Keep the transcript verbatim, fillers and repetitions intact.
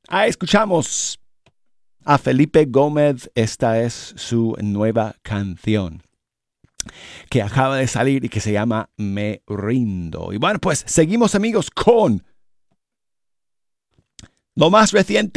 Ah, escuchamos a Felipe Gómez. Esta es su nueva canción que acaba de salir y que se llama Me Rindo. Y bueno, pues seguimos, amigos, con lo más reciente